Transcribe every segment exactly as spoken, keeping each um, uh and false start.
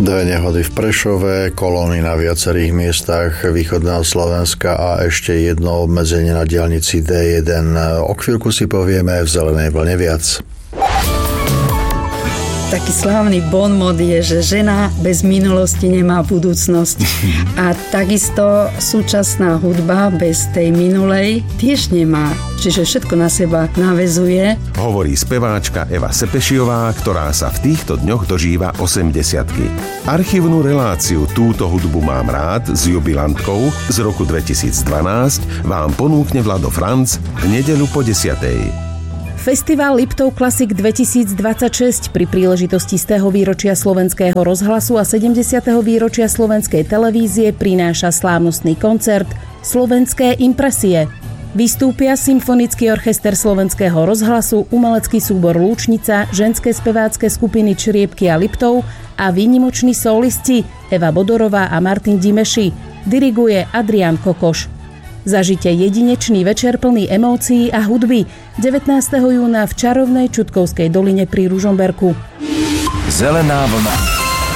Dve nehody v Prešove, kolóny na viacerých miestach východného Slovenska a ešte jedno obmedzenie na diaľnici dé jeden. O chvíľku si povieme v Zelenej vlne viac. Taký slávny bonmot je, že žena bez minulosti nemá budúcnosť. A takisto súčasná hudba bez tej minulej tiež nemá. Čiže všetko na seba naväzuje. Hovorí speváčka Eva Sepešiová, ktorá sa v týchto dňoch dožíva osemdesiatky. Archívnu reláciu Túto hudbu mám rád s jubilantkou z roku dvetisícdvanásť vám ponúkne Vlado Franc v nedeľu po desiatej. Festival Liptov Classic dvetisícdvadsaťšesť pri príležitosti stého výročia Slovenského rozhlasu a sedemdesiateho výročia Slovenskej televízie prináša slávnostný koncert Slovenské impresie. Vystúpia Symfonický orchester Slovenského rozhlasu, umelecký súbor Lúčnica, ženské spevácké skupiny Čriepky a Liptov a výnimoční solisti Eva Bodorová a Martin Dimeši. Diriguje Adrián Kokoš. Zažite jedinečný večer plný emócií a hudby devätnásteho júna v čarovnej Čutkovskej doline pri Ružomberku. Zelená vlna.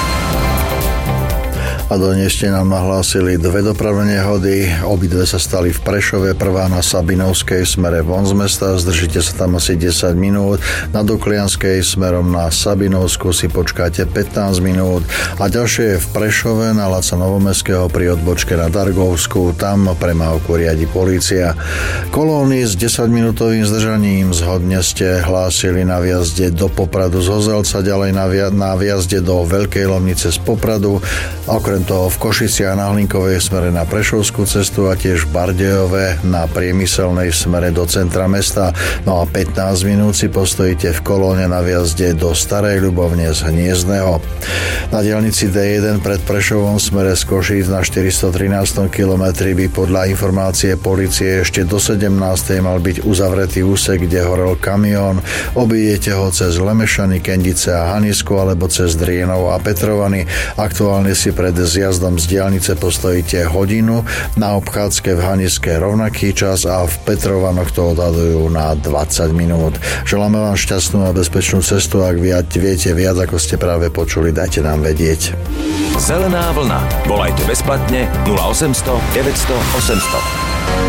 A dnes ste nám nahlásili dve dopravné nehody. Obidve sa stali v Prešove. Prvá na Sabinovskej smere von z mesta. Zdržíte sa tam asi desať minút. Na Duklianskej smerom na Sabinovsku si počkáte pätnásť minút. A ďalšie je v Prešove na Laca Novomestského pri odbočke na Dargovsku. Tam premávku riadi polícia. Kolóny s desaťminútovým zdržaním zhodne ste hlásili na vjazde do Popradu z Hozelca, ďalej na, via- na vjazde do Veľkej Lomnice z Popradu. Okrem toho v Košiciach na Hlinkovej smere na Prešovskú cestu a tiež v Bardejove na Priemyselnej smere do centra mesta. No a pätnásť minút si postojíte v kolóne na vjazde do Starej Ľubovne z Hniezdneho. Na diaľnici dé jeden pred Prešovom smere z Košíc na štyristotrinástom kilometri by podľa informácie polície ešte do sedemnástej mal byť uzavretý úsek, kde horel kamión. Obídete ho cez Lemešany, Kendice a Hanisku alebo cez Drienov a Petrovany. Aktuálne si pred zjazdom z diaľnice postojíte hodinu, na obchádzke v Haniske rovnaký čas a v Petrovanoch to odhadujú na dvadsať minút. Želáme vám šťastnú a bezpečnú cestu. Ak viete viac, ako ste práve počuli, dajte nám vedieť. Zelená vlna. Volajte bezplatne nula osemsto deväťsto osemsto.